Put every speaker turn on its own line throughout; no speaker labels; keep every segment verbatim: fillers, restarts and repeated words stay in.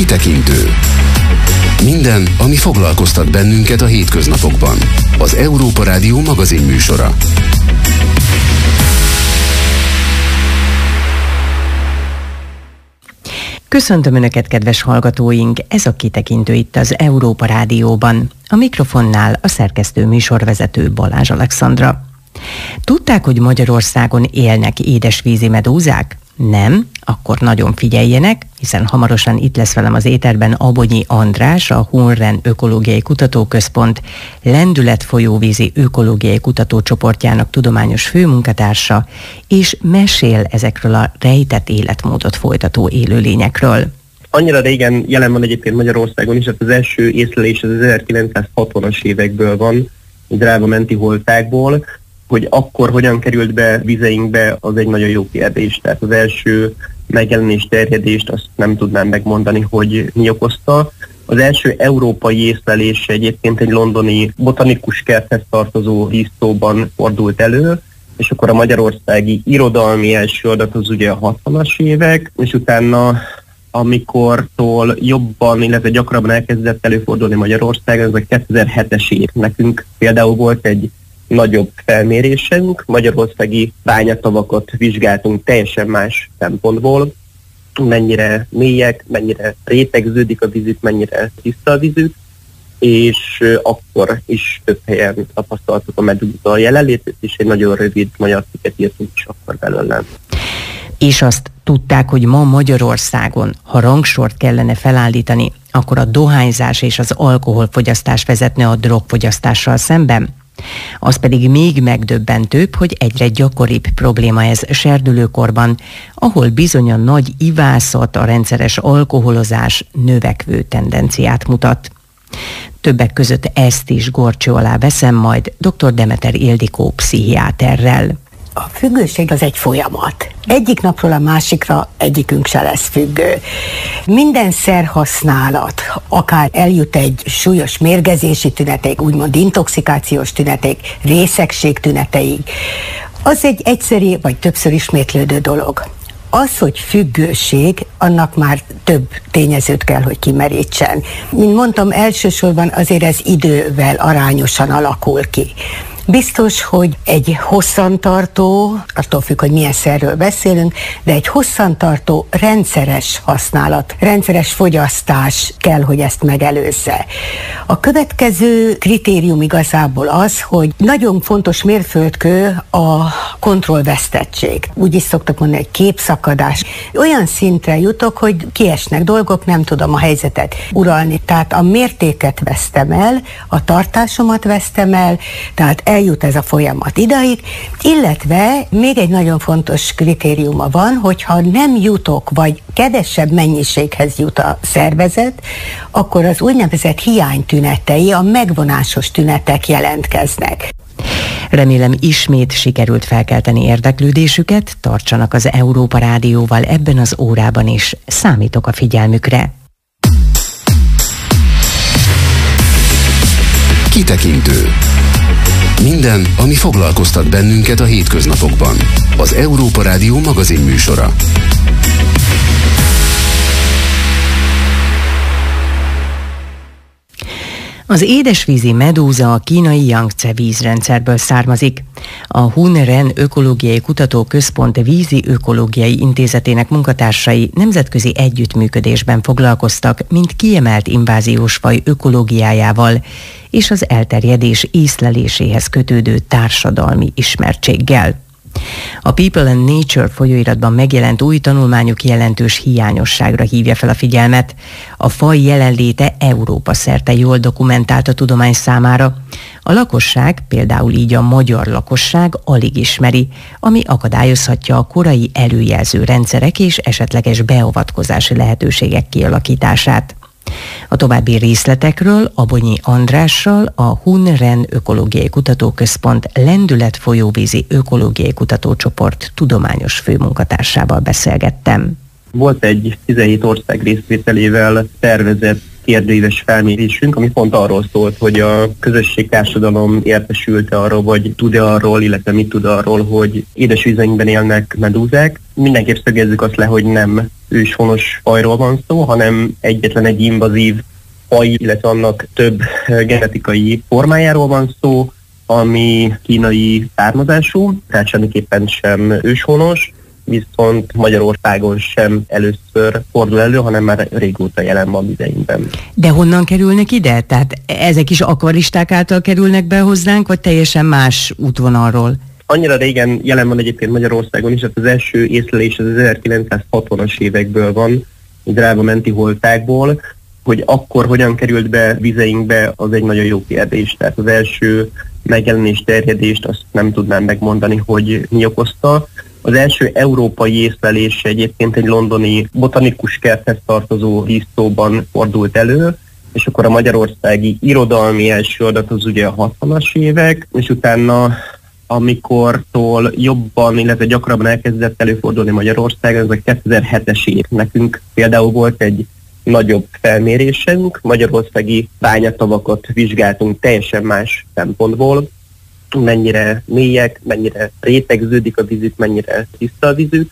Kitekintő. Minden, ami foglalkoztat bennünket a hétköznapokban. Az Európa Rádió magazinműsora.
Köszöntöm Önöket, kedves hallgatóink! Ez a Kitekintő itt az Európa Rádióban. A mikrofonnál a szerkesztő műsorvezető Balázs Alexandra. Tudták, hogy Magyarországon élnek édesvízi medúzák? Nem? Akkor nagyon figyeljenek, hiszen hamarosan itt lesz velem az éterben Abonyi András, a Hunren Ökológiai Kutatóközpont Lendület folyóvízi ökológiai kutatócsoportjának tudományos főmunkatársa, és mesél ezekről a rejtett életmódot folytató élőlényekről.
Annyira régen jelen van egyébként Magyarországon is, hát az első észlelés az ezerkilencszázhatvanas évekből van, dráva menti holtákból. Hogy akkor hogyan került be vizeinkbe, az egy nagyon jó kérdés. Tehát az első megjelenés terjedést azt nem tudnám megmondani, hogy mi okozta. Az első európai észlelés egyébként egy londoni botanikus kerthez tartozó víztóban fordult elő, és akkor a magyarországi irodalmi első adat az ugye a hatvanas évek, és utána amikortól jobban, illetve gyakrabban elkezdett előfordulni Magyarországon, ez a kétezer-hetes év. Nekünk például volt egy nagyobb felmérésünk, magyarországi bányatavakat vizsgáltunk teljesen más szempontból, mennyire mélyek, mennyire rétegződik a vízük, mennyire tiszta a vízük, és akkor is több helyen tapasztaltuk a medúza jelenlétét, és egy nagyon rövid magyar cikket írtunk is akkor belőle.
És azt tudták, hogy ma Magyarországon, ha rangsort kellene felállítani, akkor a dohányzás és az alkoholfogyasztás vezetne a drogfogyasztással szemben? Az pedig még megdöbbentőbb, hogy egyre gyakoribb probléma ez serdülőkorban, ahol bizony a nagy ivászat, a rendszeres alkoholozás növekvő tendenciát mutat. Többek között ezt is górcső alá veszem majd dr. Demeter Ildikó pszichiáterrel.
A függőség az egy folyamat. Egyik napról a másikra egyikünk se lesz függő. Minden szerhasználat, akár eljut egy súlyos mérgezési tüneteig, úgymond intoxikációs tüneteig, részegség tüneteig, az egy egyszeri vagy többször ismétlődő dolog. Az, hogy függőség, annak már több tényezőt kell, hogy kimerítsen. Mint mondtam, elsősorban azért ez idővel arányosan alakul ki. Biztos, hogy egy hosszantartó, attól függ, hogy milyen szerről beszélünk, de egy hosszantartó rendszeres használat, rendszeres fogyasztás kell, hogy ezt megelőzze. A következő kritérium igazából az, hogy nagyon fontos mérföldkő a kontrollvesztettség. Úgy is szoktak mondani, hogy képszakadás. Olyan szintre jutok, hogy kiesnek dolgok, nem tudom a helyzetet uralni. Tehát a mértéket vesztem el, a tartásomat vesztem el, tehát eljut ez a folyamat idáig, illetve még egy nagyon fontos kritériuma van, hogyha nem jutok, vagy kevesebb mennyiséghez jut a szervezet, akkor az úgynevezett hiánytünetei, a megvonásos tünetek jelentkeznek.
Remélem ismét sikerült felkelteni érdeklődésüket, tartsanak az Európa Rádióval ebben az órában is, számítok a figyelmükre.
Kitekintő. Minden, ami foglalkoztat bennünket a hétköznapokban. Az Európa Rádió magazinműsora.
Az édesvízi medúza a kínai Jangtze vízrendszerből származik. A Hunren Ökológiai Kutatóközpont Vízi Ökológiai Intézetének munkatársai nemzetközi együttműködésben foglalkoztak, mint kiemelt inváziós faj ökológiájával és az elterjedés észleléséhez kötődő társadalmi ismertséggel. A People and Nature folyóiratban megjelent új tanulmányok jelentős hiányosságra hívja fel a figyelmet. A faj jelenléte Európa szerte jól dokumentált a tudomány számára. A lakosság, például így a magyar lakosság alig ismeri, ami akadályozhatja a korai előjelző rendszerek és esetleges beavatkozási lehetőségek kialakítását. A további részletekről Abonyi Andrással, a Hunren Ökológiai Kutatóközpont Lendület folyóvízi ökológiai kutatócsoport tudományos főmunkatársával beszélgettem.
Volt egy tizenhét ország részvételével tervezett kérdőíves felmérésünk, ami pont arról szólt, hogy a közösségtársadalom értesült-e arról, vagy tud-e arról, illetve mit tud arról, hogy édesvizeinkben élnek medúzák. Mindenképp szögezzük azt le, hogy nem őshonos fajról van szó, hanem egyetlen egy invazív faj, illetve annak több genetikai formájáról van szó, ami kínai származású, tehát semmiképpen sem őshonos, viszont Magyarországon sem először fordul elő, hanem már régóta jelen van vizeinkben.
De honnan kerülnek ide? Tehát ezek is akvaristák által kerülnek be hozzánk, vagy teljesen más útvonalról?
Annyira régen jelen van egyébként Magyarországon is, hát az első észlelés az ezerkilencszázhatvanas évekből van, Dráva-menti holtákból, hogy akkor hogyan került be vizeinkbe, az egy nagyon jó kérdés. Tehát az első megjelenés terjedést azt nem tudnám megmondani, hogy mi okozta. Az első európai észlelés egyébként egy londoni botanikus kerthez tartozó víztóban fordult elő, és akkor a magyarországi irodalmi első adat az ugye a hatvanas évek, és utána amikortól jobban, illetve gyakrabban elkezdett előfordulni Magyarországon, ez a kétezer-hetes év. Nekünk például volt egy nagyobb felmérésünk, magyarországi bányatavakat vizsgáltunk teljesen más szempontból, mennyire mélyek, mennyire rétegződik a vízük, mennyire tiszta a vízük,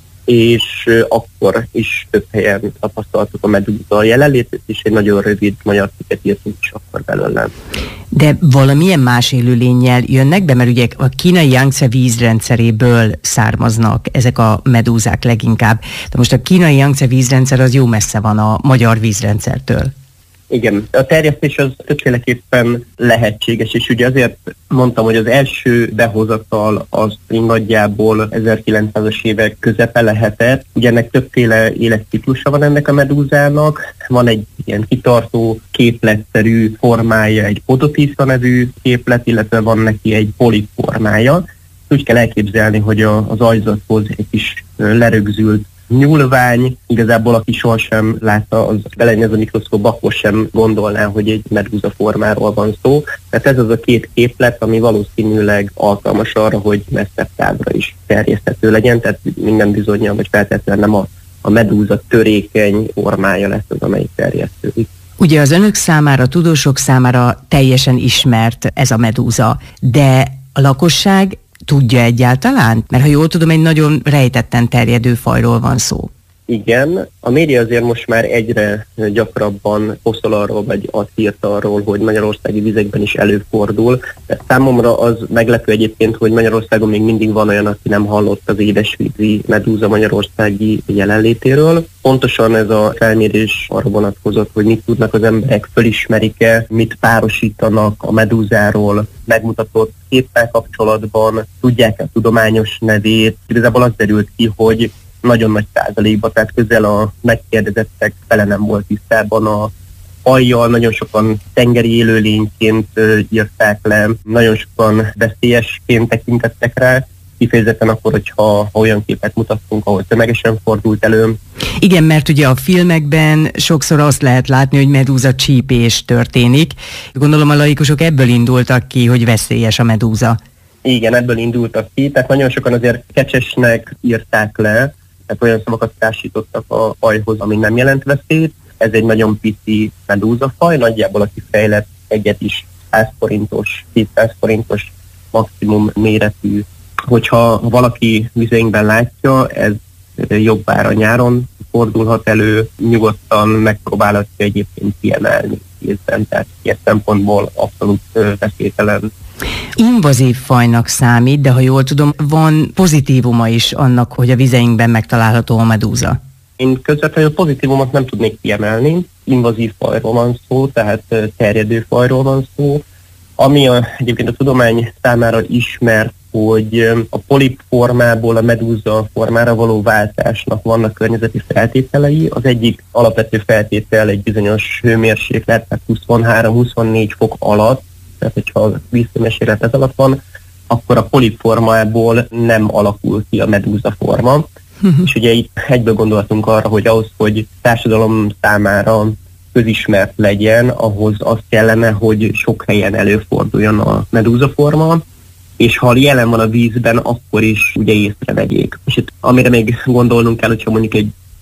és akkor is több helyen tapasztaltuk a medúza jelenlétét, és egy nagyon rövid magyar cikket írtunk is akkor belőle.
De valamilyen más élőlénnyel jönnek be, mert ugye a kínai Yangtze vízrendszeréből származnak ezek a medúzák leginkább. De most a kínai Yangtze vízrendszer az jó messze van a magyar vízrendszertől.
Igen, a terjesztés az többféleképpen lehetséges, és ugye azért mondtam, hogy az első behozatal az nagyjából ezerkilencszázas évek közepe lehetett. Ugye ennek többféle életciklusa van ennek a medúzának. Van egy ilyen kitartó, képletszerű formája, egy podotisza nevű képlet, illetve van neki egy polip formája. Úgy kell elképzelni, hogy a, az ajzathoz egy kis lerögzült nyúlvány, igazából aki sohasem látta, az belenéz a mikroszkópba, akkor sem gondolná, hogy egy medúza formáról van szó. Tehát ez az a két képlet, ami valószínűleg alkalmas arra, hogy messzebb távra is terjeszthető legyen, tehát minden bizonnyal, vagy feltétlenül nem a, a medúza törékeny formája lesz az, amelyik terjesztődik.
Ugye az önök számára, tudósok számára teljesen ismert ez a medúza, de a lakosság tudja egyáltalán? Mert ha jól tudom, egy nagyon rejtetten terjedő fajról van szó.
Igen, a média azért most már egyre gyakrabban posztol arról, vagy ad hírt arról, hogy magyarországi vizekben is előfordul. De számomra az meglepő egyébként, hogy Magyarországon még mindig van olyan, aki nem hallott az édesvízi medúza magyarországi jelenlétéről. Pontosan ez a felmérés arra vonatkozott, hogy mit tudnak az emberek, fölismerik-e, mit párosítanak a medúzáról megmutatott képpel kapcsolatban, tudják-e a tudományos nevét. Igazából az derült ki, hogy nagyon nagy százalékban, tehát közel a megkérdezettek fele nem volt tisztában a fajjal, nagyon sokan tengeri élőlényként írták le, nagyon sokan veszélyesként tekintettek rá, kifejezetten akkor, hogyha olyan képet mutattunk, ahol tömegesen fordult elő.
Igen, mert ugye a filmekben sokszor azt lehet látni, hogy medúza csípés történik. Gondolom a laikusok ebből indultak ki, hogy veszélyes a medúza.
Igen, ebből indultak ki, tehát nagyon sokan azért kecsesnek írták le, tehát olyan szavakat társítottak a fajhoz, ami nem jelent veszélyt. Ez egy nagyon pici medúzafaj, nagyjából aki fejlett egyet is száz forintos, kétszáz forintos maximum méretű. Hogyha valaki vizeinkben látja, ez jobb ára nyáron fordulhat elő, nyugodtan megpróbálhatja egyébként kiemelni kézben, tehát ilyen szempontból abszolút veszélytelen.
Invazív fajnak számít, de ha jól tudom, van pozitívuma is annak, hogy a vizeinkben megtalálható a medúza.
Én közvetlenül pozitívumot nem tudnék kiemelni. Invazív fajról van szó, tehát terjedő fajról van szó. Ami a, egyébként a tudomány számára ismert, hogy a polip formából a medúza formára való váltásnak vannak környezeti feltételei. Az egyik alapvető feltétel egy bizonyos hőmérséklet, tehát huszonhárom-huszonnégy fok alatt, tehát hogyha a vízhőmérséklet ez alatt van, akkor a polip formából nem alakul ki a medúza forma. Uh-huh. És ugye itt egyből gondoltunk arra, hogy ahhoz, hogy társadalom számára közismert legyen, ahhoz az kellene, hogy sok helyen előforduljon a medúza forma, és ha jelen van a vízben, akkor is ugye észrevegyék. És itt amire még gondolnunk kell, hogyha mondjuk egy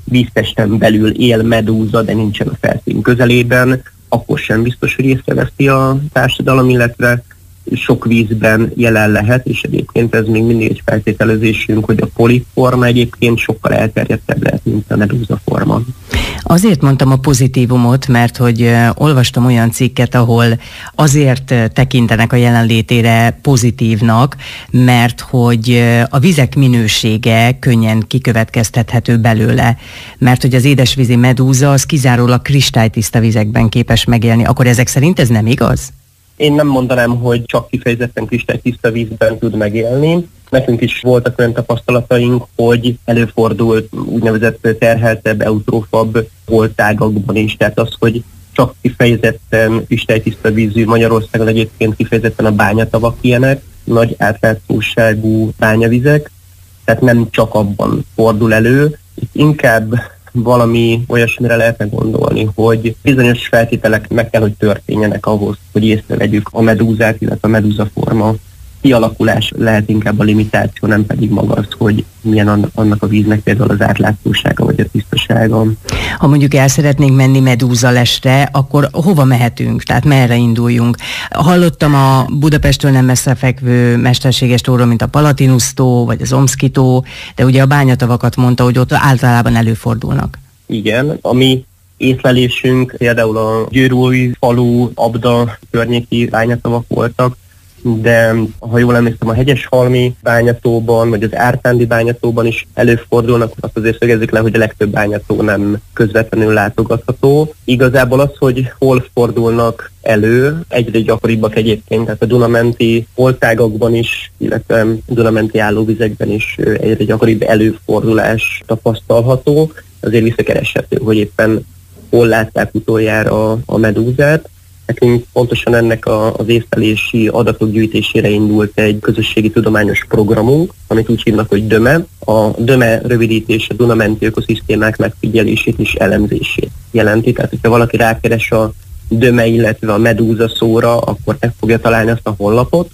víztesten belül él medúza, de nincsen a felszín közelében, akkor sem biztos, hogy észreveszi a társadalom, illetve sok vízben jelen lehet, és egyébként ez még mindig egy feltételezésünk, hogy a poliforma egyébként sokkal elterjedtebb lehet, mint a medúza forma.
Azért mondtam a pozitívumot, mert hogy olvastam olyan cikket, ahol azért tekintenek a jelenlétére pozitívnak, mert hogy a vizek minősége könnyen kikövetkeztethető belőle, mert hogy az édesvízi medúza az kizárólag kristálytiszta vizekben képes megélni. Akkor ezek szerint ez nem igaz?
Én nem mondanám, hogy csak kifejezetten kristálytiszta vízben tud megélni. Nekünk is voltak olyan tapasztalataink, hogy előfordult úgynevezett terheltebb, eutrófabb holtágakban is. Tehát az, hogy csak kifejezetten kristálytiszta vízű, Magyarországon egyébként kifejezetten a bányatavak ilyenek, nagy átlátszóságú bányavizek, tehát nem csak abban fordul elő. Itt inkább valami olyasmire lehetne gondolni, hogy bizonyos feltételek meg kell, hogy történjenek ahhoz, hogy észrevegyük a medúzát, illetve a medúzaforma kialakulás lehet inkább a limitáció, nem pedig maga az, hogy milyen annak a víznek például az átlátszósága vagy a tisztasága.
Ha mondjuk el szeretnénk menni medúzalestre, akkor hova mehetünk? Tehát merre induljunk? Hallottam a Budapesttől nem messze fekvő mesterséges tóról, mint a Palatinus-tó vagy az Omszki-tó, de ugye a bányatavakat mondta, hogy ott általában előfordulnak.
Igen, ami észlelésünk például a Győrúj falu, Abda környéki bányatavak voltak, de ha jól emlékszem, a Hegyeshalmi bányatóban, vagy az Ártándi bányatóban is előfordulnak, azt azért szögezzük le, hogy a legtöbb bányató nem közvetlenül látogatható. Igazából az, hogy hol fordulnak elő, egyre gyakoribbak egyébként, tehát a Duna-menti holtágakban is, illetve a Duna-menti állóvizekben is egyre gyakoribb előfordulás tapasztalható. Azért visszakereshető, hogy éppen hol látták utoljára a medúzát. Nekünk pontosan ennek a, az észlelési adatok gyűjtésére indult egy közösségi tudományos programunk, amit úgy hívnak, hogy DÖME. A DÖME rövidítés a Duna-menti ökoszisztémák megfigyelését és elemzését jelenti. Tehát, hogyha valaki rákeres a DÖME, illetve a medúza szóra, akkor meg fogja találni azt a honlapot,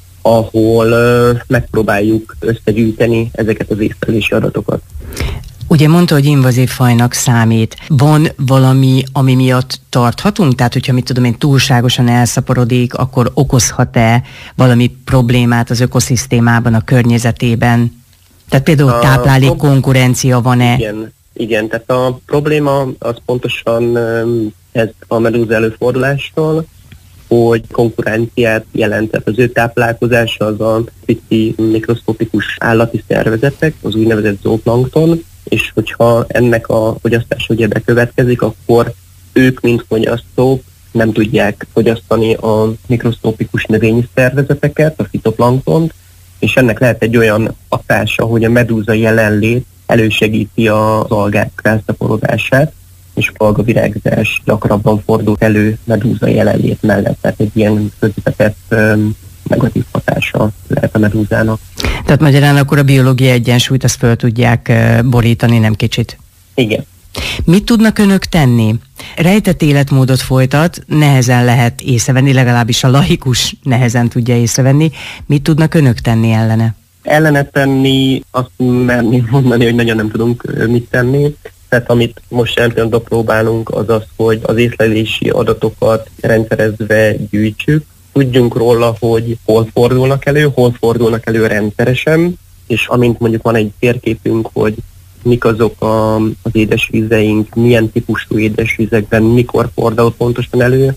ahol uh, megpróbáljuk összegyűjteni ezeket az észlelési adatokat.
Ugye mondta, hogy invazív fajnak számít. Van valami, ami miatt tarthatunk? Tehát, hogyha mit tudom én, túlságosan elszaporodik, akkor okozhat-e valami problémát az ökoszisztémában, a környezetében? Tehát például a táplálék prob- konkurencia van-e?
Igen, igen, tehát a probléma az pontosan ez a medúza előfordulástól, hogy konkurenciát jelentett. Az ő táplálkozása az a pici mikroszkopikus állati szervezetek, az úgynevezett zooplankton, és hogyha ennek a fogyasztása ugye bekövetkezik, akkor ők, mint fogyasztók nem tudják fogyasztani a mikroszkopikus növényi szervezeteket, a fitoplanktont, és ennek lehet egy olyan hatása, hogy a medúza jelenlét elősegíti az algák elszaporodását, és algavirágzás gyakrabban fordul elő medúza jelenlét mellett, tehát egy ilyen közvetett negatív hatása lehet a medúzának.
Tehát magyarán akkor a biológiai egyensúlyt azt föl tudják borítani, nem kicsit?
Igen.
Mit tudnak önök tenni? Rejtett életmódot folytat, nehezen lehet észrevenni, legalábbis a laikus nehezen tudja észrevenni. Mit tudnak önök tenni ellene?
Ellene tenni, azt merném mondani, hogy nagyon nem tudunk mit tenni. Tehát amit most jelentően próbálunk, az az, hogy az észlelési adatokat rendszerezve gyűjtsük. Tudjunk róla, hogy hol fordulnak elő, hol fordulnak elő rendszeresen, és amint mondjuk van egy térképünk, hogy mik azok a, az édesvízeink, milyen típusú édesvizekben, mikor fordul pontosan elő,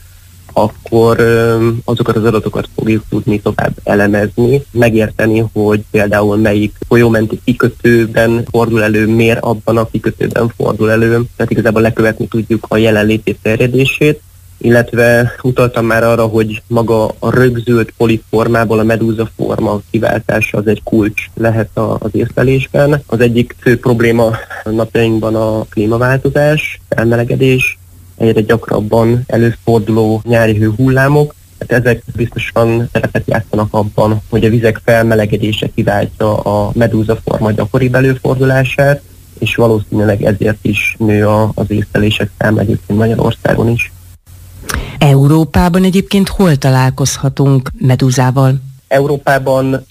akkor azokat az adatokat fogjuk tudni tovább elemezni, megérteni, hogy például melyik folyómenti kikötőben fordul elő, miért abban a kikötőben fordul elő, tehát igazából lekövetni tudjuk a jelenlétét, terjedését, illetve utaltam már arra, hogy maga a rögzült poliformából a medúza forma kiváltása az egy kulcs lehet az észlelésben. Az egyik fő probléma napjainkban a klímaváltozás, elmelegedés, egyre gyakrabban előforduló nyári hőhullámok. Tehát ezek biztosan szerepet játszanak abban, hogy a vizek felmelegedése kiváltja a medúza forma gyakoribb előfordulását, és valószínűleg ezért is nő az észlelések száma egyébként Magyarországon is.
Európában egyébként hol találkozhatunk medúzával?
Európában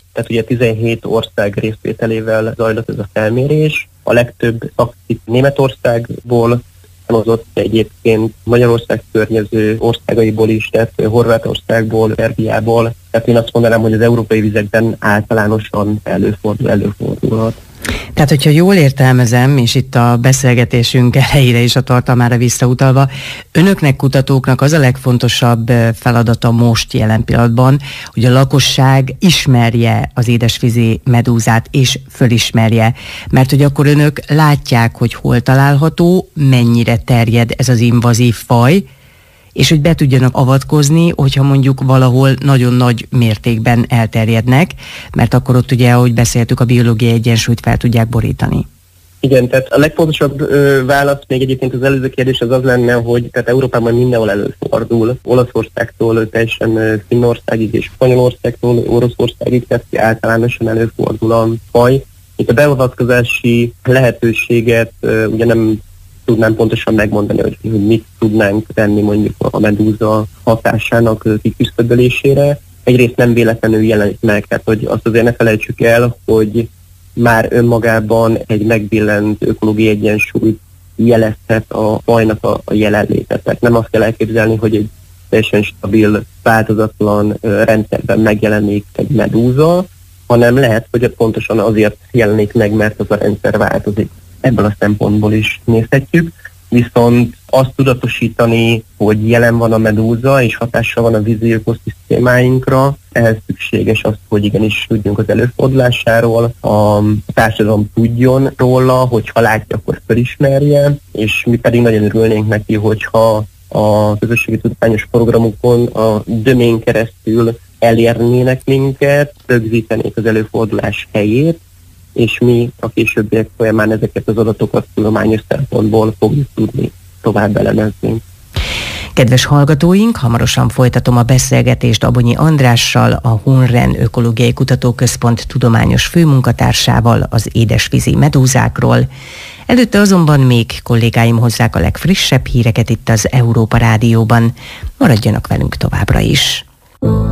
tehát ugye tizenhét ország részvételével zajlott ez a felmérés. A legtöbb szakcikk Németországból származott, egyébként Magyarország környező országaiból is, tehát Horvátországból, Szerbiából. Tehát én azt mondanám, hogy az európai vizekben általánosan előfordul, előfordulhat.
Tehát, hogyha jól értelmezem, és itt a beszélgetésünk elejére is a tartalmára visszautalva, önöknek, kutatóknak az a legfontosabb feladata most jelen pillanatban, hogy a lakosság ismerje az édesvízi medúzát, és fölismerje. Mert hogy akkor önök látják, hogy hol található, mennyire terjed ez az invazív faj, és hogy be tudjanak avatkozni, hogyha mondjuk valahol nagyon nagy mértékben elterjednek, mert akkor ott ugye, ahogy beszéltük, a biológiai egyensúlyt fel tudják borítani.
Igen, tehát a legfontosabb ö, válasz még egyébként az előző kérdés az az lenne, hogy tehát Európában mindenhol előfordul. Olaszországtól teljesen Finnországig és Spanyolországtól Oroszországig, tehát általánosan előfordul a faj. Itt a beavatkozási lehetőséget ö, ugye nem tudnám pontosan megmondani, hogy mit tudnánk tenni mondjuk a medúza hatásának kiküszöbölésére. Egyrészt nem véletlenül jelenik meg, tehát hogy azt azért ne felejtsük el, hogy már önmagában egy megbillent ökológiai egyensúlyt jelezhet a fajnak a, a jelenlétet. Tehát nem azt kell elképzelni, hogy egy teljesen stabil, változatlan uh, rendszerben megjelenik egy medúza, hanem lehet, hogy pontosan azért jelenik meg, mert az a rendszer változik. Ebből a szempontból is nézhetjük, viszont azt tudatosítani, hogy jelen van a medúza és hatással van a vízi ökoszisztémáinkra, ehhez szükséges az, hogy igenis tudjunk az előfordulásáról, a társadalom tudjon róla, hogyha látja, akkor felismerje, és mi pedig nagyon örülnénk neki, hogyha a közösségi tudományos programokon a dömén keresztül elérnének minket, rögzítenék az előfordulás helyét, és mi a későbbiek folyamán ezeket az adatokat tudományos szempontból fogjuk tudni tovább elemezni.
Kedves hallgatóink, hamarosan folytatom a beszélgetést Abonyi Andrással, a Hunren Ökológiai Kutatóközpont tudományos főmunkatársával az édesvízi medúzákról. Előtte azonban még kollégáim hozzák a legfrissebb híreket itt az Európa Rádióban. Maradjanak velünk továbbra is!